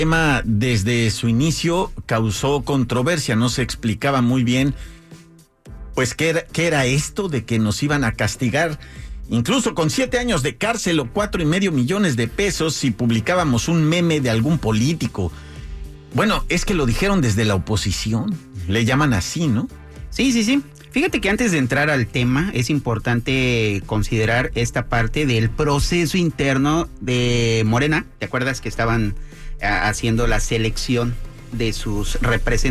tema desde su inicio causó controversia, no se explicaba muy bien, pues, qué era esto de que nos iban a castigar, incluso con 7 años de cárcel o 4.5 millones de pesos si publicábamos un meme de algún político. Bueno, es que lo dijeron desde la oposición, le llaman así, ¿no? Sí. Fíjate que antes de entrar al tema es importante considerar esta parte del proceso interno de Morena. ¿Te acuerdas que estaban haciendo la selección de sus representantes?